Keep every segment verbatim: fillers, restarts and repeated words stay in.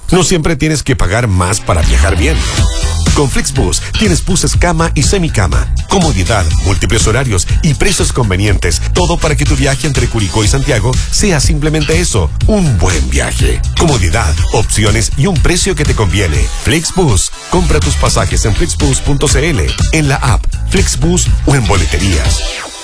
No siempre tienes que pagar más para viajar bien. Con Flixbus tienes buses cama y semicama, comodidad, múltiples horarios y precios convenientes. Todo para que tu viaje entre Curicó y Santiago sea simplemente eso, un buen viaje. Comodidad, opciones y un precio que te conviene. Flixbus. Compra tus pasajes en flixbus punto c l, en la app, Flixbus o en boleterías.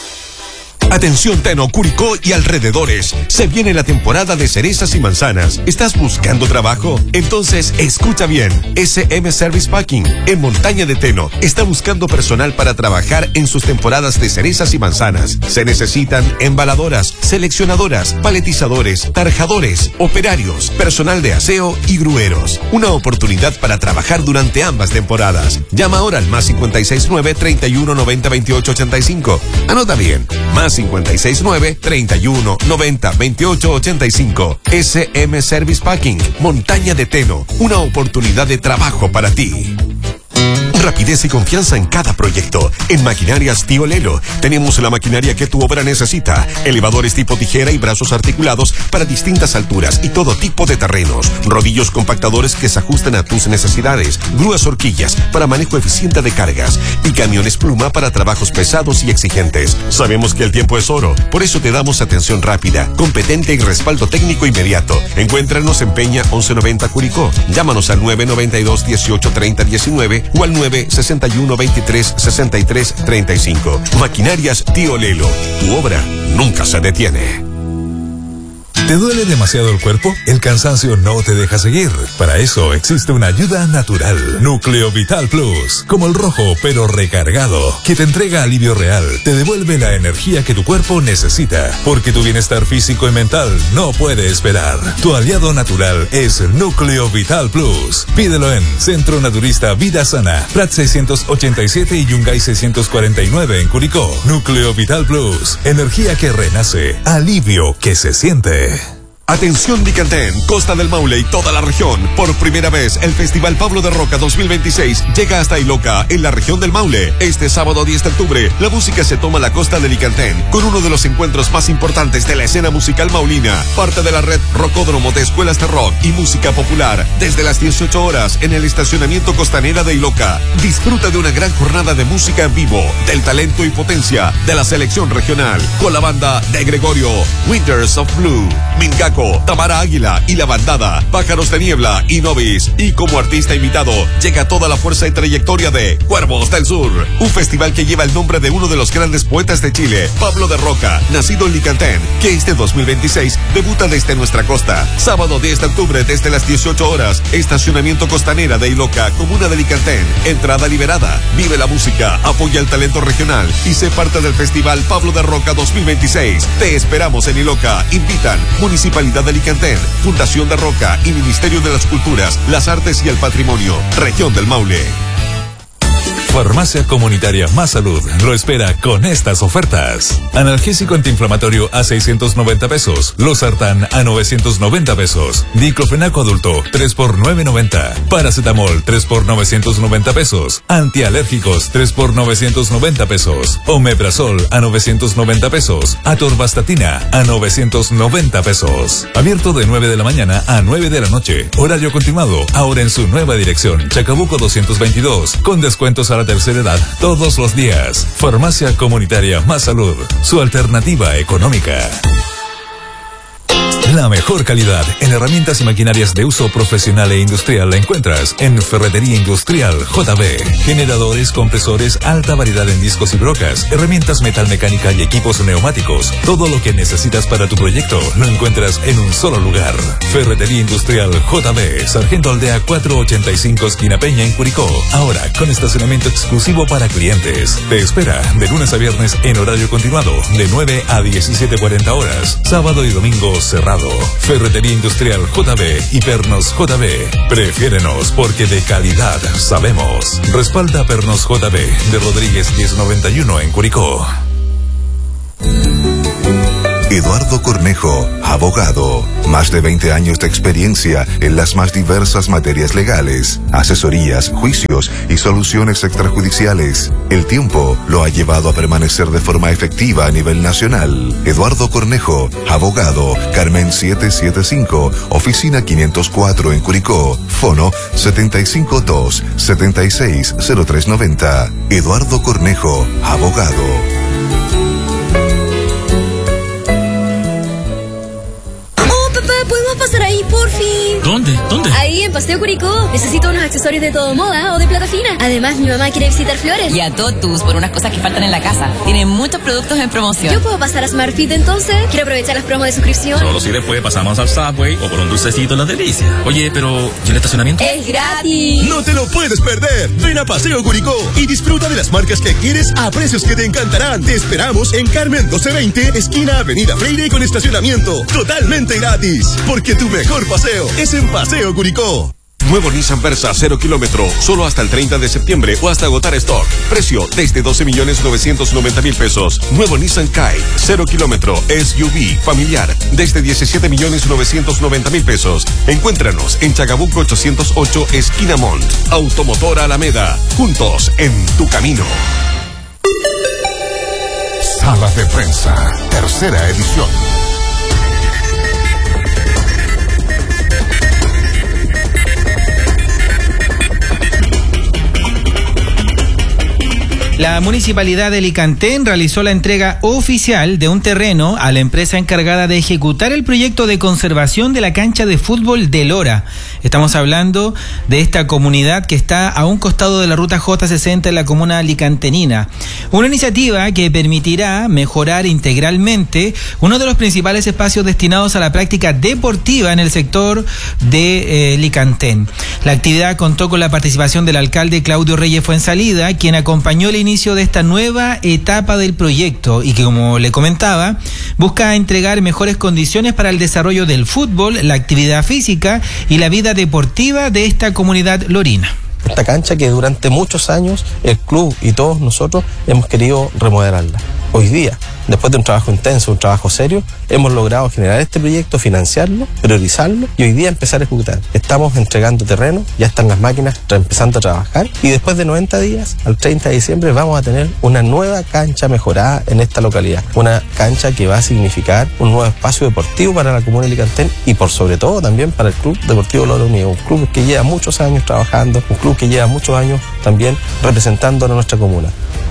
Atención Teno, Curicó y alrededores. Se viene la temporada de cerezas y manzanas. ¿Estás buscando trabajo? Entonces, escucha bien. S M Service Packing, en Montaña de Teno, está buscando personal para trabajar en sus temporadas de cerezas y manzanas. Se necesitan embaladoras, seleccionadoras, paletizadores, tarjadores, operarios, personal de aseo y grueros. Una oportunidad para trabajar durante ambas temporadas. Llama ahora al más cinco seis nueve, treinta y uno, noventa, veintiocho, ochenta y cinco. Anota bien. Más cincuenta y seis nueve, treinta y uno, noventa, veintiocho, ochenta y cinco. S M Service Packing, Montaña de Teno, una oportunidad de trabajo para ti. Rapidez y confianza en cada proyecto. En Maquinarias Tío Lelo tenemos la maquinaria que tu obra necesita. Elevadores tipo tijera y brazos articulados para distintas alturas y todo tipo de terrenos. Rodillos compactadores que se ajustan a tus necesidades. Grúas horquillas para manejo eficiente de cargas. Y camiones pluma para trabajos pesados y exigentes. Sabemos que el tiempo es oro, por eso te damos atención rápida, competente y respaldo técnico inmediato. Encuéntranos en Peña once noventa Curicó. Llámanos al nueve noventa y dos, dieciocho, treinta, diecinueve o al nueve sesenta y uno, veintitrés, sesenta y tres, treinta y cinco. Maquinarias Tío Lelo. Tu obra nunca se detiene. ¿Te duele demasiado el cuerpo? El cansancio no te deja seguir. Para eso existe una ayuda natural. Núcleo Vital Plus. Como el rojo, pero recargado. Que te entrega alivio real. Te devuelve la energía que tu cuerpo necesita. Porque tu bienestar físico y mental no puede esperar. Tu aliado natural es Núcleo Vital Plus. Pídelo en Centro Naturista Vida Sana, Prat seiscientos ochenta y siete y Yungay seiscientos cuarenta y nueve en Curicó. Núcleo Vital Plus. Energía que renace. Alivio que se siente. Atención Vicantén, Costa del Maule y toda la región. Por primera vez, el Festival Pablo de Roca dos mil veintiséis llega hasta Iloca, en la región del Maule. Este sábado diez de octubre, la música se toma la costa de Vicantén, con uno de los encuentros más importantes de la escena musical maulina. Parte de la red Rocódromo de Escuelas de Rock y Música Popular, desde las dieciocho horas en el estacionamiento costanera de Iloca. Disfruta de una gran jornada de música en vivo, del talento y potencia de la selección regional, con la banda de Gregorio, Winters of Blue, Mingaco, Tamara Águila y La Bandada, Pájaros de Niebla y Novis. Y como artista invitado, llega toda la fuerza y trayectoria de Cuervos del Sur, un festival que lleva el nombre de uno de los grandes poetas de Chile, Pablo de Roca, nacido en Licantén, que este dos mil veintiséis debuta desde nuestra costa. Sábado diez de octubre desde las dieciocho horas, estacionamiento costanera de Iloca, comuna de Licantén, entrada liberada. Vive la música, apoya el talento regional y sé parte del Festival Pablo de Roca dos mil veintiséis. Te esperamos en Iloca. Invitan Municipalidad de Licantén, Fundación de Roca y Ministerio de las Culturas, las Artes y el Patrimonio, Región del Maule. Farmacia Comunitaria Más Salud lo espera con estas ofertas. Analgésico antiinflamatorio a seiscientos noventa pesos. Losartán a novecientos noventa pesos. Diclofenaco adulto tres por novecientos noventa. Paracetamol tres por novecientos noventa pesos. Antialérgicos tres por novecientos noventa pesos. Omeprazol a novecientos noventa pesos. Atorvastatina a novecientos noventa pesos. Abierto de nueve de la mañana a nueve de la noche. Horario continuado. Ahora en su nueva dirección. Chacabuco doscientos veintidós. Con descuentos a la tercera edad todos los días. Farmacia Comunitaria Más Salud, su alternativa económica. La mejor calidad en herramientas y maquinarias de uso profesional e industrial la encuentras en Ferretería Industrial J B. Generadores, compresores, alta variedad en discos y brocas, herramientas metalmecánica y equipos neumáticos. Todo lo que necesitas para tu proyecto lo encuentras en un solo lugar. Ferretería Industrial J B, Sargento Aldea cuatrocientos ochenta y cinco, esquina Peña en Curicó. Ahora con estacionamiento exclusivo para clientes. Te espera de lunes a viernes en horario continuado, de nueve a diecisiete cuarenta horas. Sábado y domingo cerrado. Ferretería Industrial J B y Pernos J B. Prefiérenos porque de calidad sabemos. Respalda Pernos J B de Rodríguez diez noventa y uno en Curicó. Eduardo Cornejo, abogado. Más de veinte años de experiencia en las más diversas materias legales, asesorías, juicios y soluciones extrajudiciales. El tiempo lo ha llevado a permanecer de forma efectiva a nivel nacional. Eduardo Cornejo, abogado, Carmen setecientos setenta y cinco, oficina quinientos cuatro en Curicó, fono setenta y cinco dos, setenta y seis, cero tres noventa. Eduardo Cornejo, abogado. ¿Podemos pasar ahí, por fin? ¿Dónde? ¿Dónde? Ahí, en Paseo Curicó. Necesito unos accesorios de todo moda o de plata fina. Además, mi mamá quiere visitar Flores. Y a Totus por unas cosas que faltan en la casa. Tienen muchos productos en promoción. ¿Yo puedo pasar a SmartFit entonces? Quiero aprovechar las promos de suscripción. Solo si después pasamos al Subway o por un dulcecito en la delicia. Oye, pero ¿y el estacionamiento? ¡Es gratis! ¡No te lo puedes perder! Ven a Paseo Curicó y disfruta de las marcas que quieres a precios que te encantarán. Te esperamos en Carmen doce veinte, esquina Avenida Freire, con estacionamiento totalmente gratis. Porque tu mejor paseo es en Paseo Curicó. Nuevo Nissan Versa cero kilómetro, solo hasta el treinta de septiembre o hasta agotar stock. Precio desde doce millones novecientos noventa mil pesos. Nuevo Nissan Kite cero kilómetro, S U V familiar, desde diecisiete millones novecientos noventa mil pesos. Encuéntranos en Chacabuco ochocientos ocho, esquina Mont. Automotor Alameda, juntos en tu camino. Sala de Prensa, tercera edición. La Municipalidad de Licantén realizó la entrega oficial de un terreno a la empresa encargada de ejecutar el proyecto de conservación de la cancha de fútbol de Lora. Estamos hablando de esta comunidad que está a un costado de la ruta J sesenta en la comuna licantenina. Una iniciativa que permitirá mejorar integralmente uno de los principales espacios destinados a la práctica deportiva en el sector de eh, Licantén. La actividad contó con la participación del alcalde Claudio Reyes Fuensalida, quien acompañó el inicio de esta nueva etapa del proyecto y que, como le comentaba, busca entregar mejores condiciones para el desarrollo del fútbol, la actividad física y la vida deportiva de esta comunidad lorina. Esta cancha que durante muchos años el club y todos nosotros hemos querido remodelarla. Hoy día, después de un trabajo intenso, un trabajo serio, hemos logrado generar este proyecto, financiarlo, priorizarlo y hoy día empezar a ejecutar. Estamos entregando terreno, ya están las máquinas empezando a trabajar y después de noventa días, al treinta de diciembre, vamos a tener una nueva cancha mejorada en esta localidad. Una cancha que va a significar un nuevo espacio deportivo para la comuna de Licantén y por sobre todo también para el Club Deportivo Lora Unido, un club que lleva muchos años trabajando, un club que lleva muchos años también representando a nuestra comuna.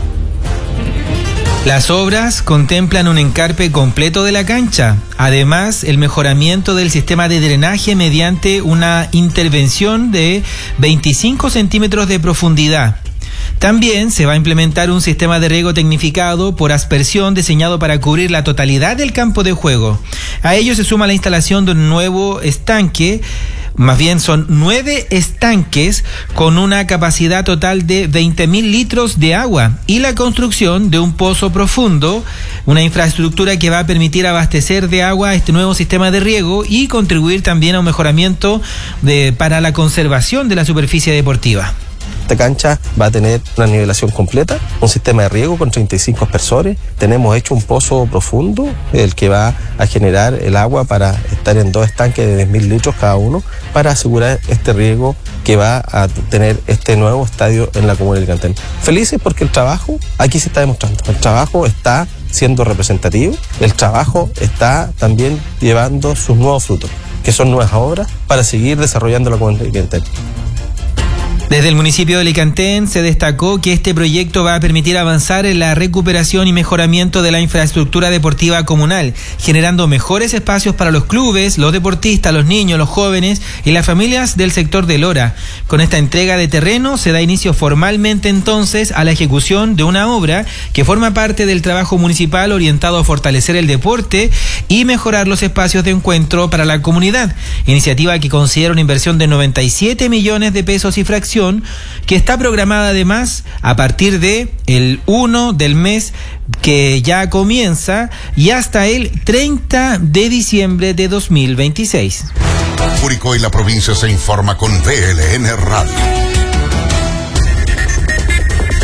Las obras contemplan un encarpe completo de la cancha, además el mejoramiento del sistema de drenaje mediante una intervención de veinticinco centímetros de profundidad. También se va a implementar un sistema de riego tecnificado por aspersión diseñado para cubrir la totalidad del campo de juego. A ello se suma la instalación de un nuevo estanque. Más bien son nueve estanques con una capacidad total de veinte mil litros de agua y la construcción de un pozo profundo, una infraestructura que va a permitir abastecer de agua este nuevo sistema de riego y contribuir también a un mejoramiento de, para la conservación de la superficie deportiva. Esta cancha va a tener una nivelación completa, un sistema de riego con treinta y cinco aspersores. Tenemos hecho un pozo profundo, el que va a generar el agua para estar en dos estanques de diez mil litros cada uno, para asegurar este riego que va a tener este nuevo estadio en la comuna de Licantén. Felices porque el trabajo aquí se está demostrando. El trabajo está siendo representativo, el trabajo está también llevando sus nuevos frutos, que son nuevas obras para seguir desarrollando la comuna de Licantén. Desde el municipio de Licantén se destacó que este proyecto va a permitir avanzar en la recuperación y mejoramiento de la infraestructura deportiva comunal, generando mejores espacios para los clubes, los deportistas, los niños, los jóvenes y las familias del sector de Lora. Con esta entrega de terreno se da inicio formalmente entonces a la ejecución de una obra que forma parte del trabajo municipal orientado a fortalecer el deporte y mejorar los espacios de encuentro para la comunidad. Iniciativa que considera una inversión de noventa y siete millones de pesos y fracción, que está programada además a partir de el uno del mes que ya comienza y hasta el treinta de diciembre de dos mil veintiséis. Curicó y la provincia se informa con V L N Radio.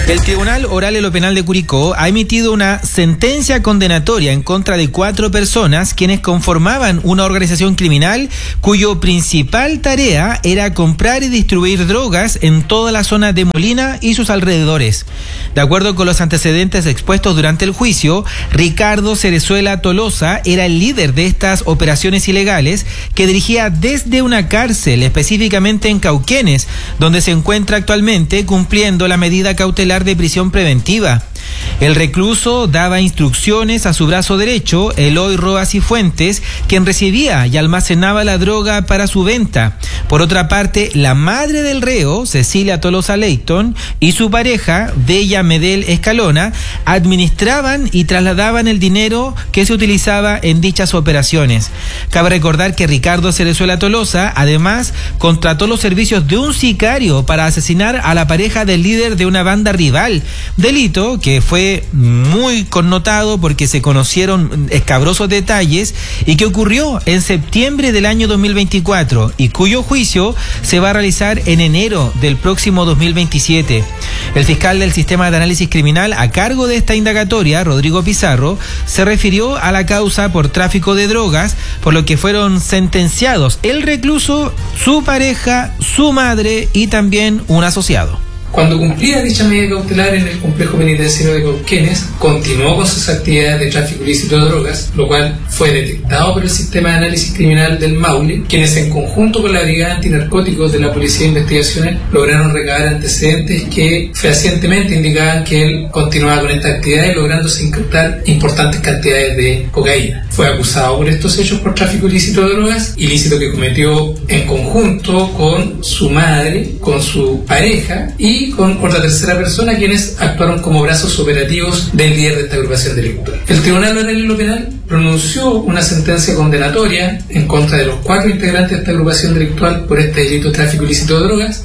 El Tribunal Oral en lo Penal de Curicó ha emitido una sentencia condenatoria en contra de cuatro personas quienes conformaban una organización criminal cuyo principal tarea era comprar y distribuir drogas en toda la zona de Molina y sus alrededores. De acuerdo con los antecedentes expuestos durante el juicio, Ricardo Cerezuela Tolosa era el líder de estas operaciones ilegales que dirigía desde una cárcel, específicamente en Cauquenes, donde se encuentra actualmente cumpliendo la medida cautelar de prisión preventiva. El recluso daba instrucciones a su brazo derecho, Eloy Roas y Fuentes, quien recibía y almacenaba la droga para su venta. Por otra parte, la madre del reo, Cecilia Tolosa Leighton, y su pareja, Bella Medel Escalona, administraban y trasladaban el dinero que se utilizaba en dichas operaciones. Cabe recordar que Ricardo Cerezuela Tolosa, además, contrató los servicios de un sicario para asesinar a la pareja del líder de una banda rival, delito que fue muy connotado porque se conocieron escabrosos detalles y que ocurrió en septiembre del año dos mil veinticuatro y cuyo juicio se va a realizar en enero del próximo dos mil veintisiete. El fiscal del Sistema de Análisis Criminal a cargo de esta indagatoria, Rodrigo Pizarro, se refirió a la causa por tráfico de drogas, por lo que fueron sentenciados el recluso, su pareja, su madre y también un asociado. Cuando cumplía dicha medida cautelar en el complejo penitenciario de Cauquenes, continuó con sus actividades de tráfico ilícito de drogas, lo cual fue detectado por el Sistema de Análisis Criminal del Maule, quienes en conjunto con la Brigada Antinarcóticos de la Policía de Investigaciones lograron recabar antecedentes que fehacientemente indicaban que él continuaba con esta actividad, lográndose incautar importantes cantidades de cocaína. Fue acusado por estos hechos por tráfico ilícito de drogas, ilícito que cometió en conjunto con su madre, con su pareja y con otra tercera persona, quienes actuaron como brazos operativos del líder de esta agrupación delictual. El Tribunal Oral en lo Penal pronunció una sentencia condenatoria en contra de los cuatro integrantes de esta agrupación delictual por este delito de tráfico ilícito de drogas.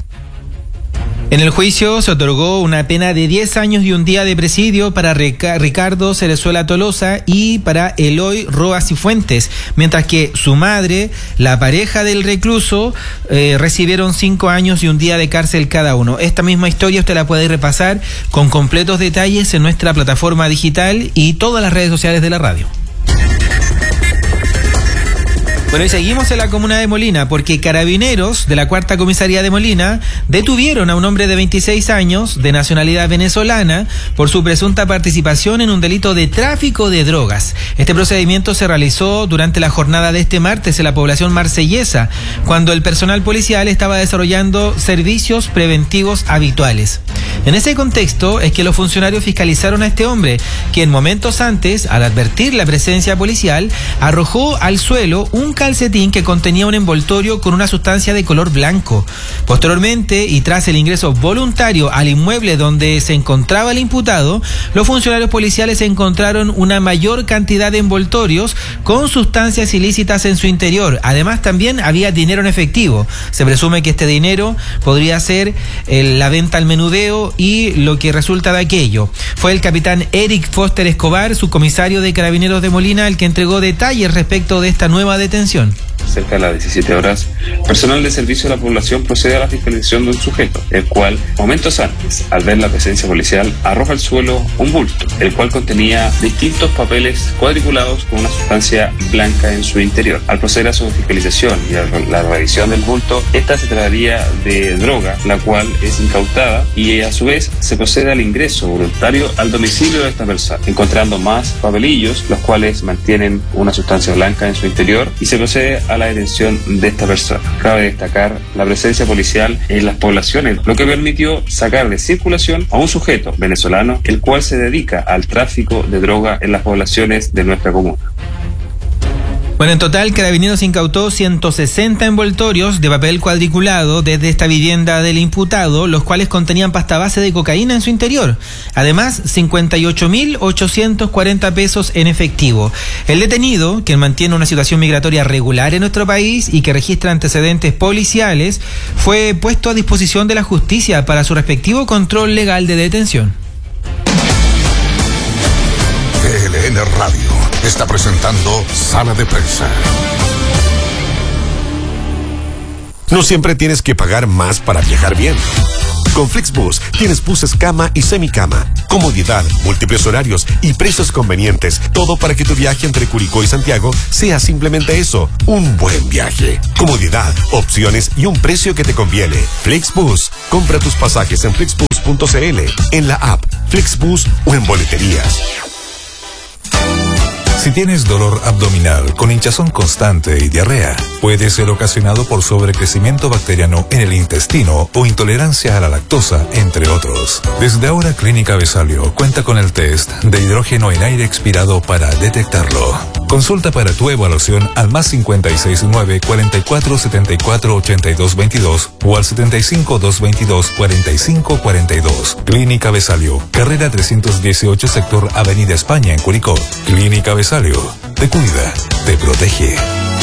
En el juicio se otorgó una pena de diez años y un día de presidio para Ricardo Cerezuela Tolosa y para Eloy Roas y Fuentes, mientras que su madre, la pareja del recluso, eh, recibieron cinco años y un día de cárcel cada uno. Esta misma historia usted la puede repasar con completos detalles en nuestra plataforma digital y todas las redes sociales de la radio. Bueno, y seguimos en la comuna de Molina porque carabineros de la cuarta comisaría de Molina detuvieron a un hombre de veintiséis años de nacionalidad venezolana por su presunta participación en un delito de tráfico de drogas. Este procedimiento se realizó durante la jornada de este martes en la población marsellesa, cuando el personal policial estaba desarrollando servicios preventivos habituales. En ese contexto es que los funcionarios fiscalizaron a este hombre, quien momentos antes, al advertir la presencia policial, arrojó al suelo un calcetín que contenía un envoltorio con una sustancia de color blanco. Posteriormente, y tras el ingreso voluntario al inmueble donde se encontraba el imputado, los funcionarios policiales encontraron una mayor cantidad de envoltorios con sustancias ilícitas en su interior. Además, también había dinero en efectivo. Se presume que este dinero podría ser el, la venta al menudeo y lo que resulta de aquello. Fue el capitán Eric Foster Escobar, subcomisario de Carabineros de Molina, el que entregó detalles respecto de esta nueva detención. Cerca de las diecisiete horas, personal de servicio a la población procede a la fiscalización de un sujeto, el cual, momentos antes, al ver la presencia policial, arroja al suelo un bulto, el cual contenía distintos papeles cuadriculados con una sustancia blanca en su interior. Al proceder a su fiscalización y a la revisión del bulto, esta se trataría de droga, la cual es incautada, y a su vez se procede al ingreso voluntario al domicilio de esta persona, encontrando más papelillos, los cuales mantienen una sustancia blanca en su interior, y se procede a la detención de esta persona. Cabe destacar la presencia policial en las poblaciones, lo que permitió sacar de circulación a un sujeto venezolano, el cual se dedica al tráfico de droga en las poblaciones de nuestra comuna. Bueno, en total, Carabineros incautó ciento sesenta envoltorios de papel cuadriculado desde esta vivienda del imputado, los cuales contenían pasta base de cocaína en su interior. Además, cincuenta y ocho mil ochocientos cuarenta pesos en efectivo. El detenido, quien mantiene una situación migratoria regular en nuestro país y que registra antecedentes policiales, fue puesto a disposición de la justicia para su respectivo control legal de detención. T L N Radio está presentando Sala de Prensa. No siempre tienes que pagar más para viajar bien. Con Flixbus tienes buses cama y semicama, comodidad, múltiples horarios y precios convenientes. Todo para que tu viaje entre Curicó y Santiago sea simplemente eso, un buen viaje. Comodidad, opciones y un precio que te conviene. Flixbus. Compra tus pasajes en flixbus punto c l, en la app Flixbus o en boleterías. Si tienes dolor abdominal con hinchazón constante y diarrea, puede ser ocasionado por sobrecrecimiento bacteriano en el intestino o intolerancia a la lactosa, entre otros. Desde ahora, Clínica Besalio cuenta con el test de hidrógeno en aire expirado para detectarlo. Consulta para tu evaluación al más cincuenta y seis nueve, cuarenta y cuatro, setenta y cuatro, ochenta y dos veintidós o al setenta y cinco, doscientos veintidós, cuarenta y cinco cuarenta y dos. Clínica Besalio, carrera trescientos dieciocho, sector Avenida España, en Curicó. Clínica Besalio. Te cuida, te protege.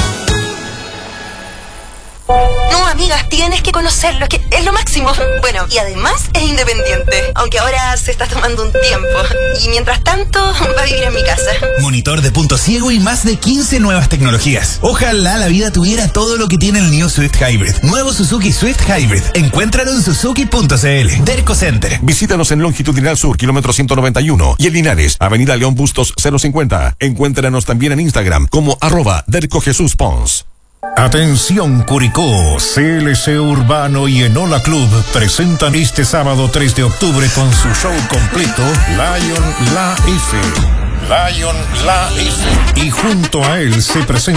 No, amigas, tienes que conocerlo, es que es lo máximo. Bueno, y además es independiente, aunque ahora se está tomando un tiempo. Y mientras tanto, va a vivir en mi casa. Monitor de punto ciego y más de quince nuevas tecnologías. Ojalá la vida tuviera todo lo que tiene el New Swift Hybrid. Nuevo Suzuki Swift Hybrid. Encuéntralo en suzuki punto c l. Derco Center. Visítanos en Longitudinal Sur, kilómetro ciento noventa y uno. Y en Linares, Avenida León Bustos cero cincuenta. Encuéntranos también en Instagram como arroba Derco Jesús Pons. Atención Curicó, C L C Urbano y Enola Club presentan este sábado tres de octubre con su show completo Lion La F. Lion La F. Y junto a él se presenta